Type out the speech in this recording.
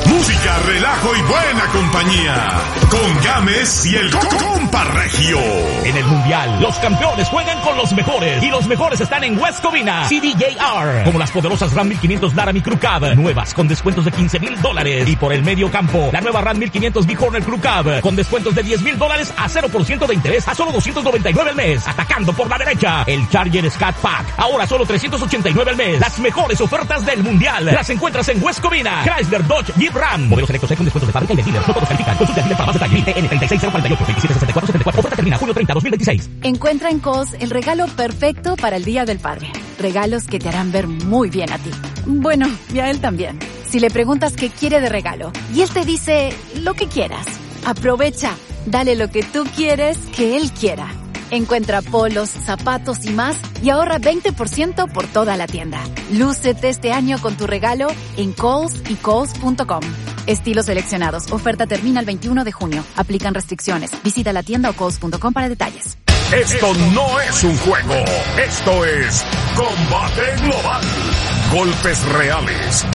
Música, relajo y buena compañía. Con Gámez y el Compa Regio. En el Mundial, los campeones juegan con los mejores. Y los mejores están en West Covina. CDJR. Como las poderosas RAM 1500 Laramie Crew Cab. Nuevas con descuentos de $15,000. Y por el medio campo, la nueva RAM 1500 Big-Horner Crew Cab. Con descuentos de $10,000 a 0% de interés a solo $299 al mes. Atacando por la derecha, el Charger Scat Pack. Ahora solo $389 al mes. Las mejores ofertas del Mundial las encuentras en West Covina. Chrysler, Dodge, Jeep, Ram. Modelos selectos con descuentos de fábrica y de dealer. No todos califican. Consulta el dealer para más detalles. TN 36048 276474. Oferta termina junio 30, 2026. Encuentra en Kohl's el regalo perfecto para el Día del Padre. Regalos que te harán ver muy bien a ti. Bueno, y a él también. Si le preguntas qué quiere de regalo y él te dice lo que quieras, aprovecha. Dale lo que tú quieres que él quiera. Encuentra polos, zapatos y más y ahorra 20% por toda la tienda. Lúcete este año con tu regalo en Kohl's y Kohl's.com. Estilos seleccionados. Oferta termina el 21 de junio. Aplican restricciones. Visita la tienda o Kohl's.com para detalles. Esto no es un juego. Esto es Combate Global. Golpes reales,